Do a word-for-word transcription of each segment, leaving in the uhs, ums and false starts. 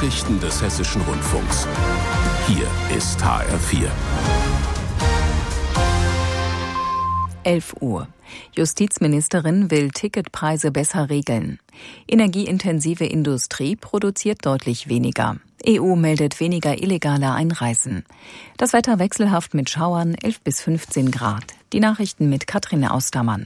Nachrichten des Hessischen Rundfunks. Hier ist H R vier. elf Uhr. Justizministerin will Ticketpreise besser regeln. Energieintensive Industrie produziert deutlich weniger. E U meldet weniger illegale Einreisen. Das Wetter wechselhaft mit Schauern, elf bis fünfzehn Grad. Die Nachrichten mit Katrin Austermann.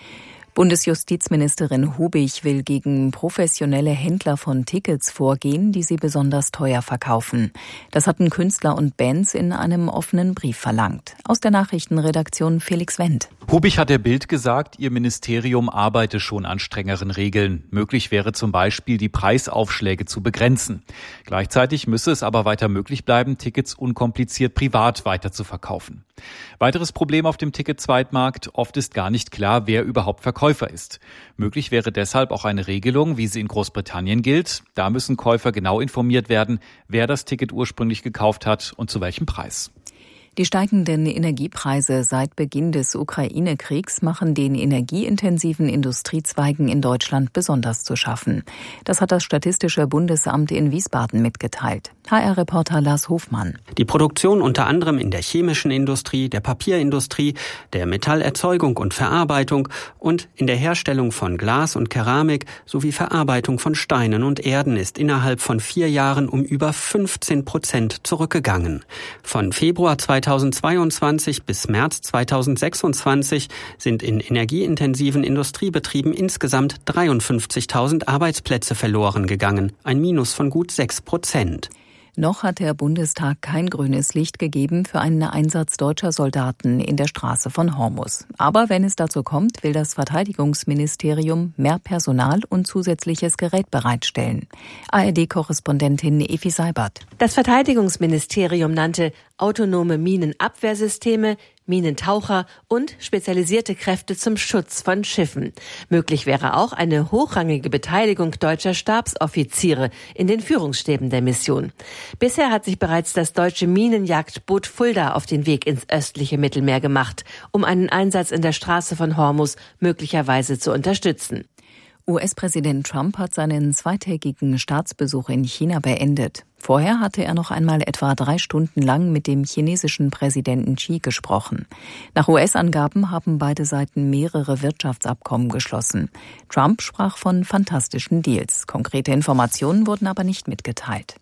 Bundesjustizministerin Hubig will gegen professionelle Händler von Tickets vorgehen, die sie besonders teuer verkaufen. Das hatten Künstler und Bands in einem offenen Brief verlangt. Aus der Nachrichtenredaktion Felix Wendt. Hubig hat der Bild gesagt, ihr Ministerium arbeite schon an strengeren Regeln. Möglich wäre zum Beispiel, die Preisaufschläge zu begrenzen. Gleichzeitig müsse es aber weiter möglich bleiben, Tickets unkompliziert privat weiter zu verkaufen. Weiteres Problem auf dem Ticket-Zweitmarkt: Oft ist gar nicht klar, wer überhaupt Verkäufer ist. Möglich wäre deshalb auch eine Regelung, wie sie in Großbritannien gilt. Da müssen Käufer genau informiert werden, wer das Ticket ursprünglich gekauft hat und zu welchem Preis. Die steigenden Energiepreise seit Beginn des Ukraine-Kriegs machen den energieintensiven Industriezweigen in Deutschland besonders zu schaffen. Das hat das Statistische Bundesamt in Wiesbaden mitgeteilt. H R-Reporter Lars Hofmann. Die Produktion unter anderem in der chemischen Industrie, der Papierindustrie, der Metallerzeugung und Verarbeitung und in der Herstellung von Glas und Keramik sowie Verarbeitung von Steinen und Erden ist innerhalb von vier Jahren um über fünfzehn Prozent zurückgegangen. Von Februar zweitausendzweiundzwanzig bis März zweitausendsechsundzwanzig sind in energieintensiven Industriebetrieben insgesamt dreiundfünfzigtausend Arbeitsplätze verloren gegangen, ein Minus von gut sechs Prozent. Noch hat der Bundestag kein grünes Licht gegeben für einen Einsatz deutscher Soldaten in der Straße von Hormuz. Aber wenn es dazu kommt, will das Verteidigungsministerium mehr Personal und zusätzliches Gerät bereitstellen. A R D-Korrespondentin Evi Seibert. Das Verteidigungsministerium nannte autonome Minenabwehrsysteme, Minentaucher und spezialisierte Kräfte zum Schutz von Schiffen. Möglich wäre auch eine hochrangige Beteiligung deutscher Stabsoffiziere in den Führungsstäben der Mission. Bisher hat sich bereits das deutsche Minenjagdboot Fulda auf den Weg ins östliche Mittelmeer gemacht, um einen Einsatz in der Straße von Hormuz möglicherweise zu unterstützen. U S-Präsident Trump hat seinen zweitägigen Staatsbesuch in China beendet. Vorher hatte er noch einmal etwa drei Stunden lang mit dem chinesischen Präsidenten Xi gesprochen. Nach U S-Angaben haben beide Seiten mehrere Wirtschaftsabkommen geschlossen. Trump sprach von fantastischen Deals. Konkrete Informationen wurden aber nicht mitgeteilt.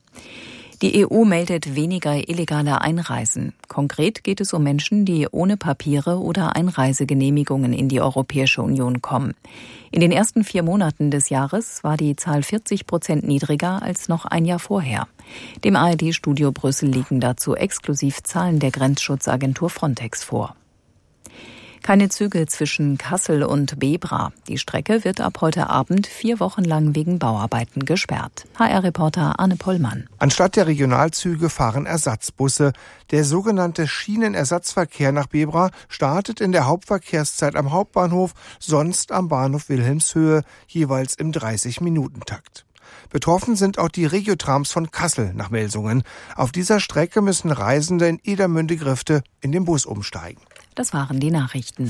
Die E U meldet weniger illegale Einreisen. Konkret geht es um Menschen, die ohne Papiere oder Einreisegenehmigungen in die Europäische Union kommen. In den ersten vier Monaten des Jahres war die Zahl vierzig Prozent niedriger als noch ein Jahr vorher. Dem A R D-Studio Brüssel liegen dazu exklusiv Zahlen der Grenzschutzagentur Frontex vor. Keine Züge zwischen Kassel und Bebra. Die Strecke wird ab heute Abend vier Wochen lang wegen Bauarbeiten gesperrt. H R-Reporter Arne Pollmann. Anstatt der Regionalzüge fahren Ersatzbusse. Der sogenannte Schienenersatzverkehr nach Bebra startet in der Hauptverkehrszeit am Hauptbahnhof, sonst am Bahnhof Wilhelmshöhe, jeweils im dreißig-Minuten-Takt. Betroffen sind auch die Regiotrams von Kassel nach Melsungen. Auf dieser Strecke müssen Reisende in Edermünde-Grifte in den Bus umsteigen. Das waren die Nachrichten.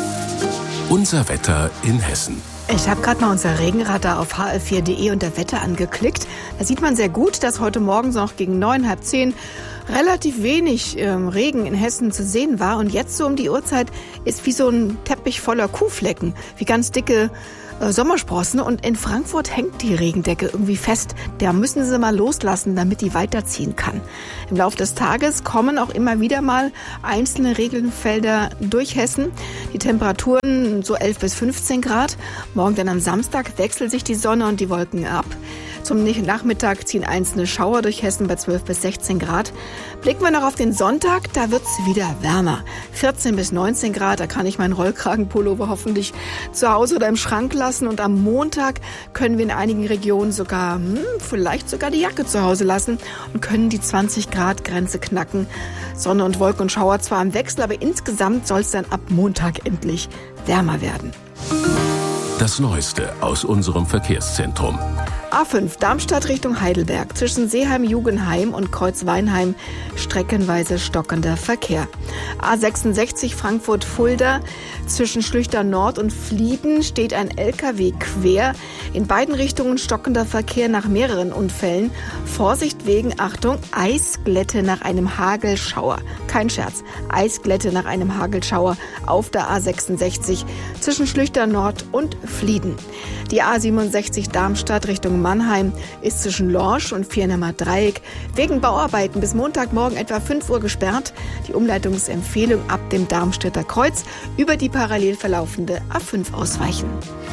Unser Wetter in Hessen. Ich habe gerade mal unser Regenradar auf h l vier punkt d e unter Wetter angeklickt. Da sieht man sehr gut, dass heute Morgen noch gegen neun, halb zehn relativ wenig ähm, Regen in Hessen zu sehen war. Und jetzt so um die Uhrzeit ist wie so ein Teppich voller Kuhflecken, wie ganz dicke äh, Sommersprossen. Und in Frankfurt hängt die Regendecke irgendwie fest. Da müssen sie mal loslassen, damit die weiterziehen kann. Im Laufe des Tages kommen auch immer wieder mal einzelne Regenfelder durch Hessen. Die Temperaturen so elf bis fünfzehn Grad. Morgen dann am Samstag wechselt sich die Sonne und die Wolken ab. Zum Nachmittag ziehen einzelne Schauer durch Hessen bei zwölf bis sechzehn Grad. Blicken wir noch auf den Sonntag, da wird's wieder wärmer. vierzehn bis neunzehn Grad, da kann ich meinen Rollkragenpullover hoffentlich zu Hause oder im Schrank lassen. Und am Montag können wir in einigen Regionen sogar, hm, vielleicht sogar die Jacke zu Hause lassen und können die zwanzig Grad Grenze knacken. Sonne und Wolken und Schauer zwar im Wechsel, aber insgesamt soll es dann ab Montag endlich wärmer werden. Das Neueste aus unserem Verkehrszentrum. A fünf Darmstadt Richtung Heidelberg zwischen Seeheim-Jugenheim und Kreuzweinheim streckenweise stockender Verkehr. A sechsundsechzig Frankfurt-Fulda zwischen Schlüchter Nord und Flieden steht ein L K W quer. In beiden Richtungen stockender Verkehr nach mehreren Unfällen. Vorsicht wegen, Achtung, Eisglätte nach einem Hagelschauer. Kein Scherz, Eisglätte nach einem Hagelschauer auf der A sechsundsechzig zwischen Schlüchter Nord und Flieden. Die A siebenundsechzig Darmstadt Richtung Mannheim ist zwischen Lorsch und Viernheimer Dreieck wegen Bauarbeiten bis Montagmorgen etwa fünf Uhr gesperrt. Die Umleitungsempfehlung ab dem Darmstädter Kreuz über die parallel verlaufende A fünf ausweichen.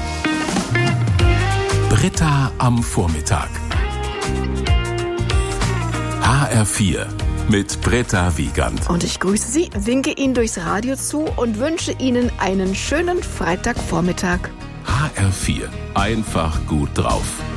Britta am Vormittag. H R vier mit Britta Wiegand. Und ich grüße Sie, winke Ihnen durchs Radio zu und wünsche Ihnen einen schönen Freitagvormittag. H R vier. Einfach gut drauf.